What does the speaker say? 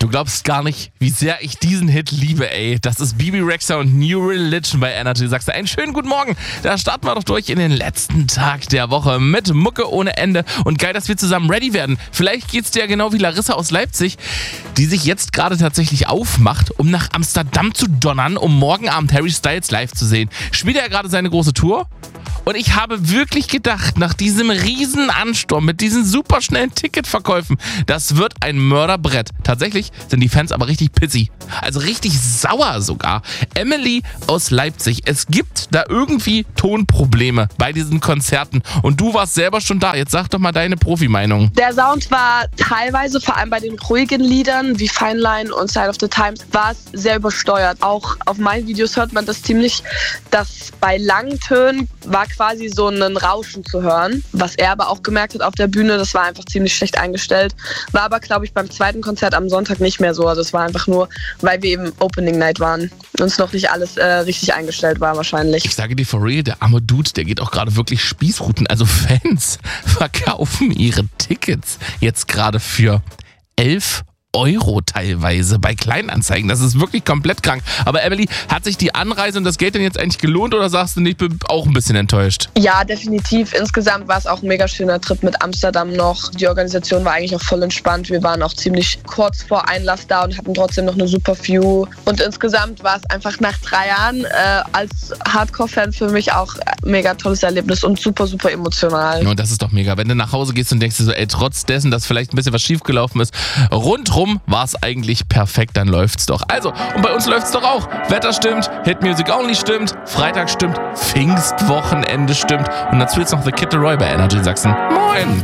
glaubst gar nicht, wie sehr ich diesen Hit liebe, ey. Das ist Bebe Rexha und New Religion bei Energy. Sagst du einen schönen guten Morgen. Da starten wir doch durch in den letzten Tag der Woche mit Mucke ohne Ende. Und geil, dass wir zusammen ready werden. Vielleicht geht's dir ja genau wie Larissa aus Leipzig, die sich jetzt gerade tatsächlich aufmacht, um nach Amsterdam zu donnern, um morgen Abend Harry Styles live zu sehen. Spielt er gerade seine große Tour? Und ich habe wirklich gedacht, nach diesem riesen Ansturm mit diesen superschnellen Ticketverkäufen, das wird ein Mörderbrett. Tatsächlich sind die Fans aber richtig pissy. Also richtig sauer sogar. Emily aus Leipzig, es gibt da irgendwie Tonprobleme bei diesen Konzerten. Und du warst selber schon da. Jetzt sag doch mal deine Profi-Meinung. Der Sound war teilweise, vor allem bei den ruhigen Liedern wie Fine Line und Sign of the Times, war es sehr übersteuert. Auch auf meinen Videos hört man das ziemlich, dass bei langen Tönen war quasi so ein Rauschen zu hören. Was er aber auch gemerkt hat auf der Bühne, das war einfach ziemlich schlecht eingestellt. War aber, glaube ich, beim zweiten Konzert am Sonntag nicht mehr so. Also es war einfach nur, weil wir eben Opening Night waren. Uns noch nicht alles richtig eingestellt war wahrscheinlich. Ich sage dir for real, der arme Dude, der geht auch gerade wirklich Spießruten. Also Fans verkaufen ihre Tickets jetzt gerade für 11 Euro teilweise bei Kleinanzeigen. Das ist wirklich komplett krank. Aber Emily, hat sich die Anreise und das Geld denn jetzt eigentlich gelohnt oder sagst du nicht, ich bin auch ein bisschen enttäuscht? Ja, definitiv. Insgesamt war es auch ein mega schöner Trip mit Amsterdam noch. Die Organisation war eigentlich auch voll entspannt. Wir waren auch ziemlich kurz vor Einlass da und hatten trotzdem noch eine super View. Und insgesamt war es einfach nach 3 Jahren als Hardcore-Fan für mich auch ein mega tolles Erlebnis und super, super emotional. Und das ist doch mega. Wenn du nach Hause gehst und denkst dir so, ey, trotz dessen, dass vielleicht ein bisschen was schiefgelaufen ist, rundrum war es eigentlich perfekt, dann läuft's doch. Also, und bei uns läuft's doch auch. Wetter stimmt, Hit Music Only stimmt, Freitag stimmt, Pfingstwochenende stimmt und dazu jetzt noch The Kid Laroi bei Energy Sachsen. Moin!